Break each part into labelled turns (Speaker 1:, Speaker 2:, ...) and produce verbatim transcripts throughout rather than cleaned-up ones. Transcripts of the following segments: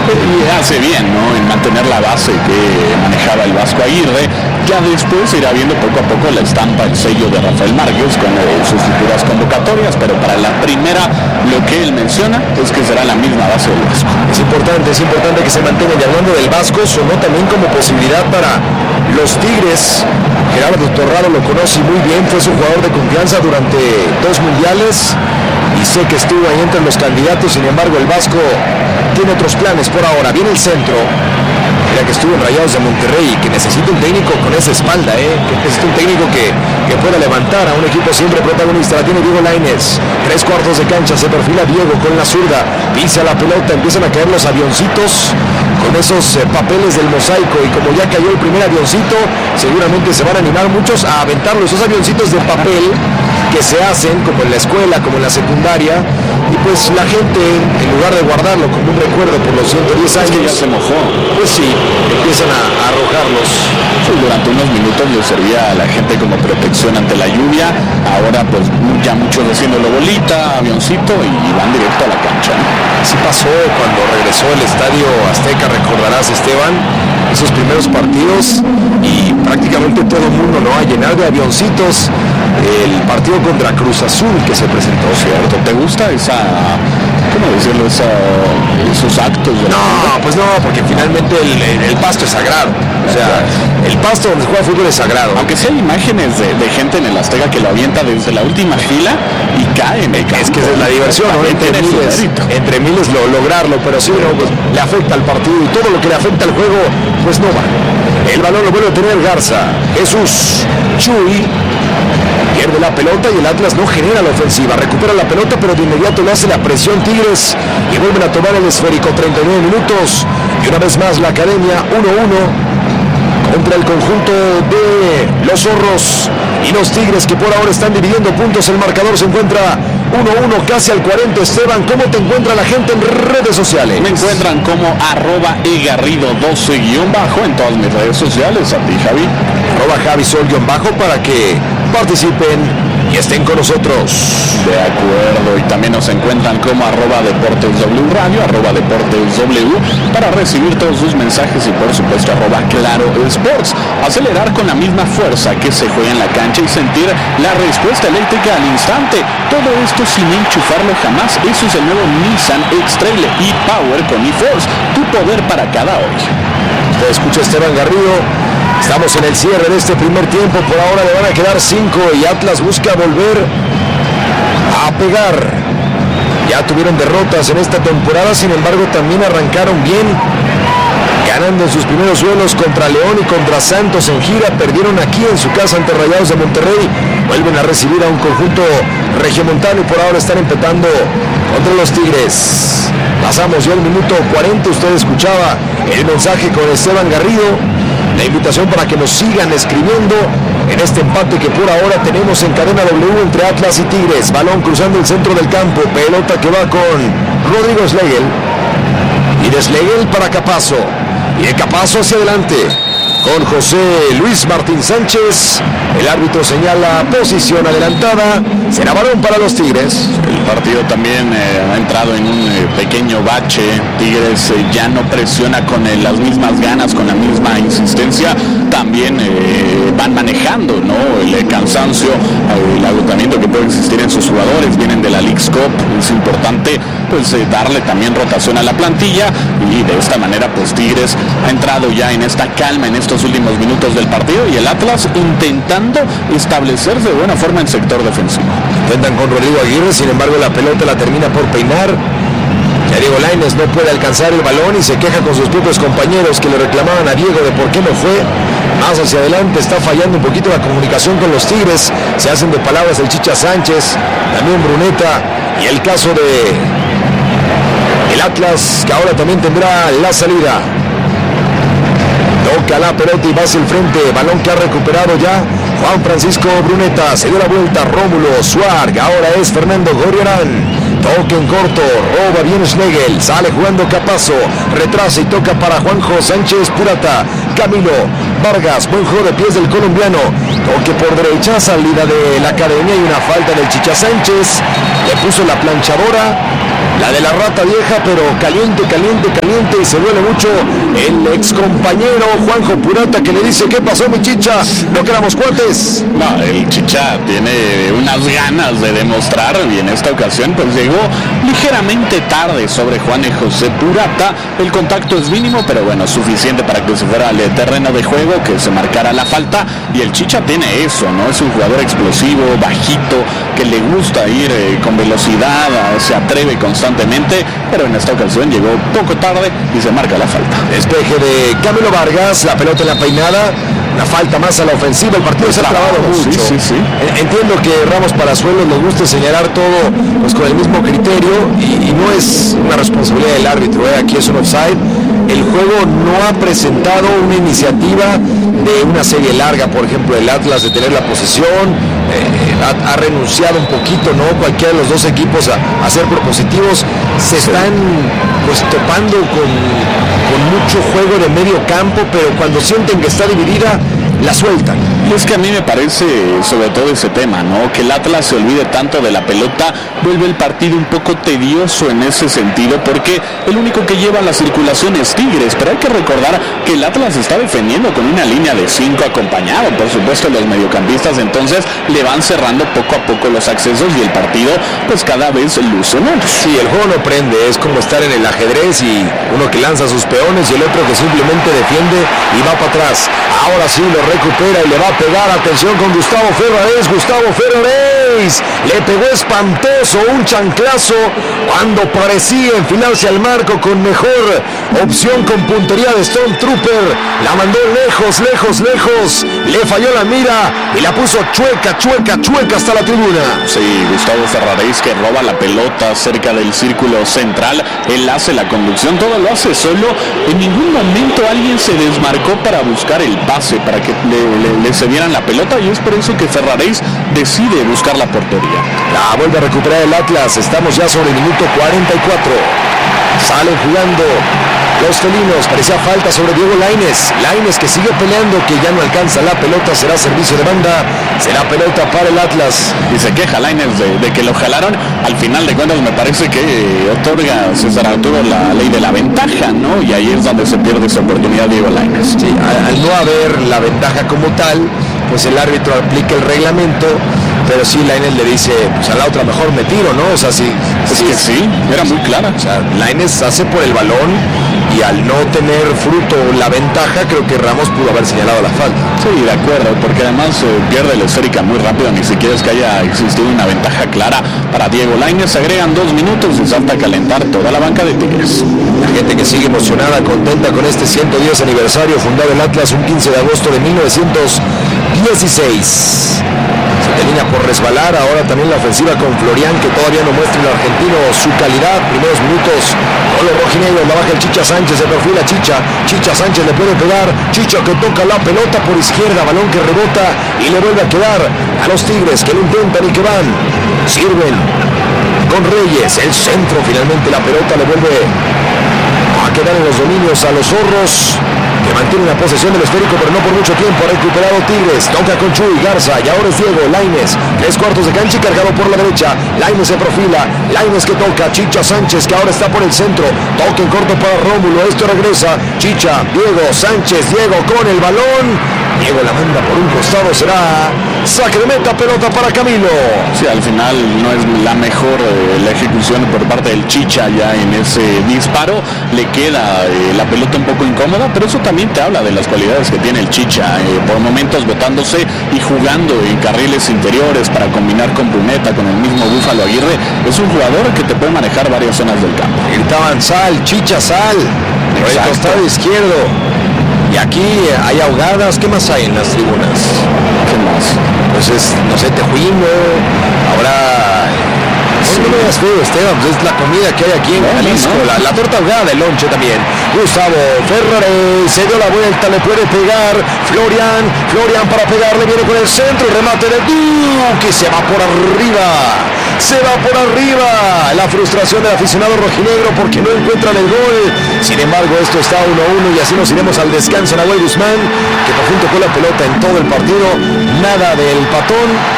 Speaker 1: Y hace bien, ¿no?, en mantener la base que manejaba el Vasco Aguirre. Ya después irá viendo poco a poco la estampa, el sello de Rafael Márquez con eh, sus futuras convocatorias, pero para la primera lo que él menciona es que será la misma base del Vasco.
Speaker 2: Es importante, es importante que se mantenga. Y hablando del Vasco, sonó también como posibilidad para los Tigres. Gerardo Torrado lo conoce muy bien, fue su jugador de confianza durante dos mundiales y sé que estuvo ahí entre los candidatos. Sin embargo, el Vasco tiene otros planes por ahora. Viene el centro. Mira que estuvo en Rayados de Monterrey y que necesita un técnico con esa espalda, ¿eh? que necesita un técnico que, que pueda levantar a un equipo siempre protagonista. La tiene Diego Lainez, tres cuartos de cancha, se perfila Diego con la zurda, pisa la pelota, empiezan a caer los avioncitos con esos eh, papeles del mosaico, y como ya cayó el primer avioncito, seguramente se van a animar muchos a aventarlos, esos avioncitos de papel que se hacen como en la escuela, como en la secundaria, y pues la gente, en lugar de guardarlo como un recuerdo por los ciento diez años,
Speaker 1: es que ya se mojó,
Speaker 2: pues sí, empiezan a, a arrojarlos.
Speaker 1: Sí, durante unos minutos le servía a la gente como protección ante la lluvia. Ahora pues ya muchos haciéndolo bolita, avioncito, y van directo a la cancha.
Speaker 2: Así pasó cuando regresó el Estadio Azteca, recordarás, Esteban, esos primeros partidos, y prácticamente todo el mundo, ¿no?, a llenar de avioncitos el partido contra Cruz Azul que se presentó.
Speaker 1: ¿Cierto? ¿Te gusta esa, cómo decirlo, esa, esos actos? De
Speaker 2: no, pues no, porque finalmente el, el, el pasto es sagrado. O sea, el pasto donde se juega fútbol es sagrado.
Speaker 1: Aunque sí hay imágenes de, de gente en el Azteca que lo avienta desde la última fila y cae en el campo.
Speaker 2: Es que esa es la diversión, ¿no? Entre miles, entre miles lo, lograrlo, pero sí, no, pues, le afecta al partido, y todo lo que le afecta al juego, pues no va. El balón lo vuelve a tener Garza. Jesús Chuy pierde la pelota y el Atlas no genera la ofensiva. Recupera la pelota, pero de inmediato le hace la presión Tigres y vuelven a tomar el esférico. treinta y nueve minutos y una vez más la Academia uno uno contra el conjunto de los Zorros y los Tigres, que por ahora están dividiendo puntos. El marcador se encuentra uno uno casi al cuarenta. Esteban, ¿cómo te encuentra la gente en redes sociales?
Speaker 1: Me encuentran como arroba egarrido doce guión bajo en todas mis redes sociales. A ti, Javi.
Speaker 2: Arroba Javi Sol guión bajo para que participen y estén con nosotros.
Speaker 1: De acuerdo, y también nos encuentran como arroba Deportes W Radio, arroba Deportes W, para recibir todos sus mensajes, y por supuesto arroba Claro Sports. Acelerar con la misma fuerza que se juega en la cancha y sentir la respuesta eléctrica al instante. Todo esto sin enchufarlo jamás. Eso es el nuevo Nissan X-Trail e-Power con eForce, tu poder para cada hoy.
Speaker 2: Te escucha Esteban Garrido. Estamos en el cierre de este primer tiempo. Por ahora le van a quedar cinco y Atlas busca volver a pegar. Ya tuvieron derrotas en esta temporada, sin embargo también arrancaron bien, ganando en sus primeros duelos contra León y contra Santos en gira. Perdieron aquí en su casa ante Rayados de Monterrey. Vuelven a recibir a un conjunto regiomontano y por ahora están empatando contra los Tigres. Pasamos ya el minuto cuarenta. Usted escuchaba el mensaje con Esteban Garrido. La invitación para que nos sigan escribiendo en este empate que por ahora tenemos en cadena W entre Atlas y Tigres. Balón cruzando el centro del campo, pelota que va con Rodrigo Schlegel, y de Schlegel para Capazo, y de Capazo hacia adelante con José Luis Martín Sánchez. El árbitro señala posición adelantada, será balón para los Tigres.
Speaker 1: El partido también eh, ha entrado en un eh, pequeño bache. Tigres eh, ya no presiona con eh, las mismas ganas, con la misma insistencia. También eh, van manejando, ¿no?, el eh, cansancio, eh, el agotamiento que puede existir en sus jugadores. Vienen de la Leagues Cup, es importante pues eh, darle también rotación a la plantilla, y de esta manera pues Tigres ha entrado ya en esta calma en estos últimos minutos del partido, y el Atlas intentando establecerse de buena forma en sector defensivo.
Speaker 2: Intentan con Rodrigo Aguirre, sin embargo la pelota la termina por peinar. Ya Diego Lainez no puede alcanzar el balón y se queja con sus propios compañeros que le reclamaban a Diego de por qué no fue. Más hacia adelante está fallando un poquito la comunicación con los Tigres. Se hacen de palabras el Chicha Sánchez, también Bruneta, y el caso de el Atlas, que ahora también tendrá la salida. Toca la pelota y va hacia el frente. Balón que ha recuperado ya Juan Francisco Bruneta. Se dio la vuelta Rómulo Suárez. Ahora es Fernando Gorriarán. Toque en corto. Roba bien Schlegel. Sale jugando Capazo. Retrasa y toca para Juanjo Sánchez Purata. Camilo Vargas. Buen juego de pies del colombiano. Toque por derecha. Salida de la Academia y una falta del Chicha Sánchez. Le puso la planchadora. La de la rata vieja, pero caliente, caliente, caliente, y se duele mucho el ex compañero Juanjo Purata, que le dice: ¿qué pasó, mi Chicha? ¿No quedamos cuates?
Speaker 1: No, el Chicha tiene unas ganas de demostrar, y en esta ocasión pues llegó ligeramente tarde sobre Juan José Purata. El contacto es mínimo, pero bueno, suficiente para que se fuera al terreno de juego, que se marcara la falta, y el Chicha tiene eso, ¿no? Es un jugador explosivo, bajito, que le gusta ir eh, con velocidad, se atreve constantemente, pero en esta ocasión llegó poco tarde y se marca la falta.
Speaker 2: Despeje de Camilo Vargas, la pelota en la peinada, la falta más a la ofensiva, el partido se ha trabado mucho.
Speaker 1: Sí, sí, sí.
Speaker 2: Entiendo que Ramos Palazuelos le gusta señalar todo pues con el mismo criterio, y, y no es una responsabilidad del árbitro, ¿eh? Aquí es un offside. El juego no ha presentado una iniciativa de una serie larga, por ejemplo, el Atlas de tener la posesión, eh, ha, ha renunciado un poquito, ¿no? Cualquiera de los dos equipos a, a ser propositivos, se sí. están pues topando con, con mucho juego de medio campo, pero cuando sienten que está dividida, la sueltan.
Speaker 1: Y es que a mí me parece, sobre todo ese tema, ¿no? Que el Atlas se olvide tanto de la pelota, vuelve el partido un poco tedioso en ese sentido, porque el único que lleva la circulación es Tigres, pero hay que recordar que el Atlas está defendiendo con una línea de cinco acompañado, por supuesto, los mediocampistas, entonces le van cerrando poco a poco los accesos, y el partido pues cada vez luce menos.
Speaker 2: Sí, el juego no prende, es como estar en el ajedrez y uno que lanza sus peones y el otro que simplemente defiende y va para atrás. Ahora sí lo recupera y le va a pegar, atención con Gustavo Ferraréis, Gustavo Ferraréis, le pegó espantoso un chanclazo cuando parecía enfilarse al marco con mejor opción con puntería de Stormtrooper, la mandó lejos, lejos, lejos, le falló la mira y la puso chueca, chueca, chueca hasta la tribuna.
Speaker 1: Sí, Gustavo Ferraréis, que roba la pelota cerca del círculo central, él hace la conducción, todo lo hace solo, en ningún momento alguien se desmarcó para buscar el pase, para que le, le, le cedieran la pelota, y es por eso que Ferraréis decide buscar la portería.
Speaker 2: La vuelve a recuperar el Atlas, estamos ya sobre el minuto cuarenta y cuatro, salen jugando los felinos, parecía falta sobre Diego Lainez, Lainez que sigue peleando, que ya no alcanza la pelota, será servicio de banda, será pelota para el Atlas.
Speaker 1: Y se queja Lainez de, de que lo jalaron, al final de cuentas me parece que otorga César Arturo la ley de la ventaja, ¿no? Y ahí es donde se pierde esa oportunidad Diego Lainez.
Speaker 2: Sí, al, al no haber la ventaja como tal, pues el árbitro aplica el reglamento, pero sí Lainez le dice, pues a la otra mejor me tiro, ¿no? O sea, sí.
Speaker 1: Es
Speaker 2: sí,
Speaker 1: que sí, era muy clara.
Speaker 2: O sea, Lainez hace por el balón, y al no tener fruto la ventaja, creo que Ramos pudo haber señalado la falta.
Speaker 1: Sí, de acuerdo, porque además eh, pierde la esférica muy rápido, ni siquiera es que haya existido una ventaja clara para Diego Lainez. Se agregan dos minutos y salta a calentar toda la banca de Tigres.
Speaker 2: La gente que sigue emocionada, contenta con este ciento diez aniversario, fundado el Atlas un quince de agosto de mil novecientos dieciséis. Se termina por resbalar, ahora también la ofensiva con Florian, que todavía no muestra el argentino su calidad. Primeros minutos con los rojinegros, la baja el Chicha Sánchez, se perfila Chicha, Chicha Sánchez le puede pegar, Chicha que toca la pelota por izquierda, balón que rebota y le vuelve a quedar a los Tigres, que lo intentan y que van, sirven con Reyes, el centro, finalmente la pelota le vuelve a quedar en los dominios a los zorros, que mantienen la posesión del esférico, pero no por mucho tiempo. Ha recuperado Tigres, toca con Chuy Garza, y ahora es Diego Lainez, tres cuartos de cancha y cargado por la derecha. Lainez se profila, Lainez que toca, Chicha Sánchez que ahora está por el centro, toque en corto para Rómulo, esto regresa, Chicha, Diego Sánchez, Diego con el balón, Diego la manda por un costado, será saque de meta, pelota para Camilo.
Speaker 1: Sí, al final no es la mejor eh, la ejecución por parte del Chicha ya en ese disparo, le queda eh, la pelota un poco incómoda, pero eso también te habla de las cualidades que tiene el Chicha, eh, por momentos botándose y jugando en carriles interiores para combinar con Bruneta, con el mismo Búfalo Aguirre. Es un jugador que te puede manejar varias zonas del campo.
Speaker 2: Gritaban sal, Chicha sal, por el costado izquierdo. Y aquí hay ahogadas, ¿qué más hay en las tribunas?
Speaker 1: ¿Qué más?
Speaker 2: Pues es, no sé, tejuino, habrá... Sí. No me digas feo, Esteban, pues es la comida que hay aquí en no, Jalisco, no, no. La, la torta ahogada, el lonche también. Gustavo Ferraréis se dio la vuelta, le puede pegar, Florian, Florian para pegarle, viene con el centro, el remate de Duque, se va por arriba, se va por arriba, la frustración del aficionado rojinegro porque no encuentran el gol. Sin embargo, esto está uno a uno y así nos iremos al descanso. Nahuel Guzmán, que por fin tocó la pelota en todo el partido, nada del patón.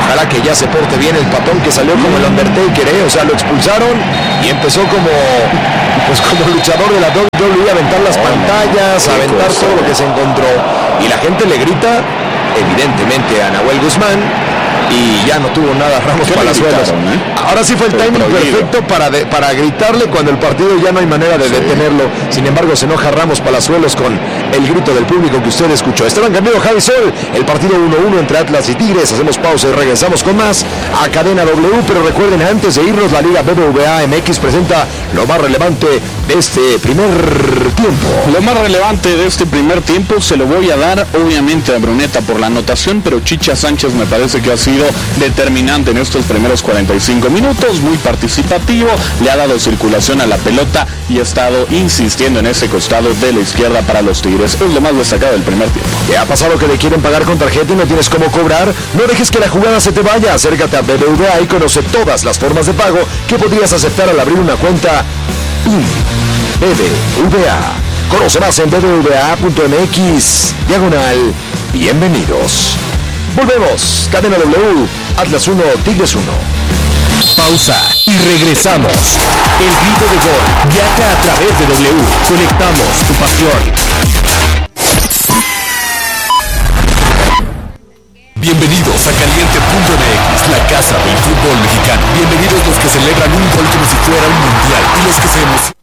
Speaker 2: Ojalá que ya se porte bien el patón que salió como el Undertaker, ¿eh? O sea, lo expulsaron y empezó como, pues como luchador de la doble u doble u E a aventar las pantallas, a aventar todo lo que se encontró. Y la gente le grita, evidentemente, a Nahuel Guzmán. Y ya no tuvo nada Ramos Palazuelos. ¿eh? Ahora sí fue el timing perfecto para, de, para gritarle cuando el partido ya no hay manera de sí. detenerlo. Sin embargo, se enoja Ramos Palazuelos con el grito del público que usted escuchó. Esteban Garrido, Javi Sol, el partido uno uno entre Atlas y Tigres. Hacemos pausa y regresamos con más a Cadena W. Pero recuerden, antes de irnos, la Liga B B V A M X presenta lo más relevante de este primer tiempo.
Speaker 1: Lo más relevante de este primer tiempo se lo voy a dar, obviamente, a Bruneta por la anotación, pero Chicha Sánchez me parece que ha sido determinante en estos primeros cuarenta y cinco minutos, muy participativo, le ha dado circulación a la pelota y ha estado insistiendo en ese costado de la izquierda para los Tigres. Es lo más destacado del primer tiempo.
Speaker 2: ¿Te ha pasado que te quieren pagar con tarjeta y no tienes cómo cobrar? No dejes que la jugada se te vaya. Acércate a B B V A y conoce todas las formas de pago que podrías aceptar al abrir una cuenta B B V A. Conoce más en b b v a punto m x diagonal bienvenidos. Volvemos, Cadena W, Atlas uno, Tigres uno.
Speaker 3: Pausa y regresamos. El grito de gol viaja a través de W. Conectamos tu pasión. Bienvenidos a Caliente punto m x, la casa del fútbol mexicano. Bienvenidos los que celebran un gol como si fuera un mundial y los que se emocionan.